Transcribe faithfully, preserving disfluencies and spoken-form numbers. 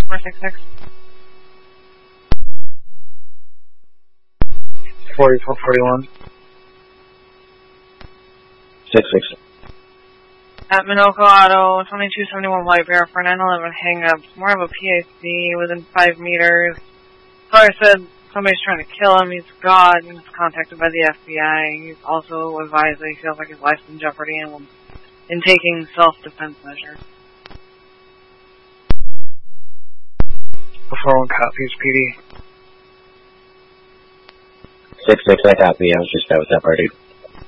four six six. forty-four forty-one. six six. At Minoko Auto, twenty-two seventy-one White Bear for nine eleven hang-up. More of a P A C within five meters. So I said somebody's trying to kill him. He's God and is contacted by the F B I. He's also advised that he feels like his life's in jeopardy and will, in taking self-defense measures. Before one copies, P D. six six, I copy. I was just out with that party.